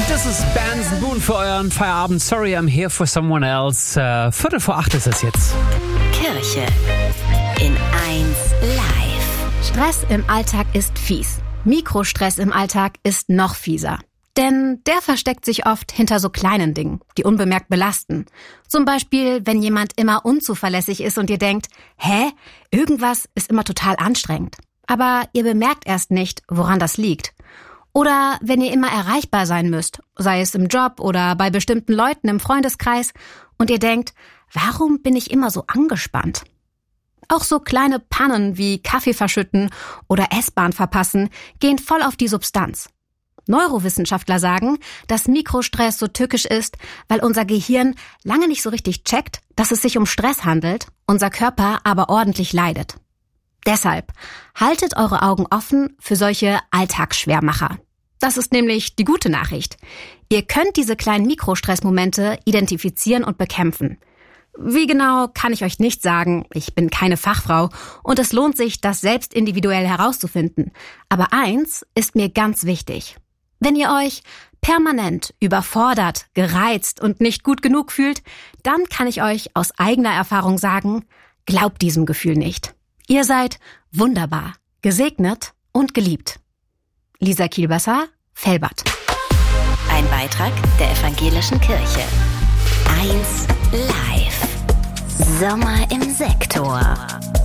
Das ist Benson Boone für euren Feierabend. Sorry, I'm here for someone else. 7:45 ist es jetzt. Kirche in 1 Live. Stress im Alltag ist fies. Mikrostress im Alltag ist noch fieser. Denn der versteckt sich oft hinter so kleinen Dingen, die unbemerkt belasten. Zum Beispiel, wenn jemand immer unzuverlässig ist und ihr denkt, irgendwas ist immer total anstrengend. Aber ihr bemerkt erst nicht, woran das liegt. Oder wenn ihr immer erreichbar sein müsst, sei es im Job oder bei bestimmten Leuten im Freundeskreis, und ihr denkt, warum bin ich immer so angespannt? Auch so kleine Pannen wie Kaffee verschütten oder S-Bahn verpassen gehen voll auf die Substanz. Neurowissenschaftler sagen, dass Mikrostress so tückisch ist, weil unser Gehirn lange nicht so richtig checkt, dass es sich um Stress handelt, unser Körper aber ordentlich leidet. Deshalb haltet eure Augen offen für solche Alltagsschwermacher. Das ist nämlich die gute Nachricht. Ihr könnt diese kleinen Mikrostressmomente identifizieren und bekämpfen. Wie genau, kann ich euch nicht sagen. Ich bin keine Fachfrau und es lohnt sich, das selbst individuell herauszufinden. Aber eins ist mir ganz wichtig. Wenn ihr euch permanent überfordert, gereizt und nicht gut genug fühlt, dann kann ich euch aus eigener Erfahrung sagen, glaubt diesem Gefühl nicht. Ihr seid wunderbar, gesegnet und geliebt. Lisa Kielbasser, Velbert. Ein Beitrag der Evangelischen Kirche. 1 Live. Sommer im Sektor.